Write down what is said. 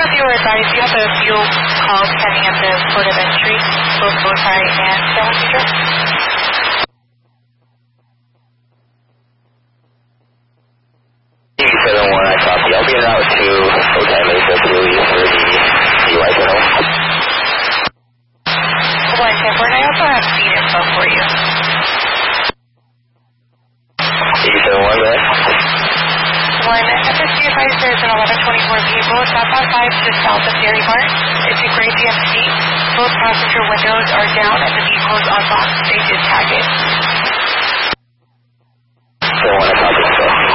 if you were advised, you have a few calls pending at the port of entry, both Bowtie and San Juan Pedro. 71, I copy. I'll be en route to Bowtie Mesa Tui for the DUI tunnel. 110, and I also have speed info for you. 871, go ahead. FSC advised there's an 1124 vehicle southbound 5 to the south of Dairy Mart. It's a gray GMC. Both passenger windows are down and the vehicle is unlocked. They did tag it. 71, I copy.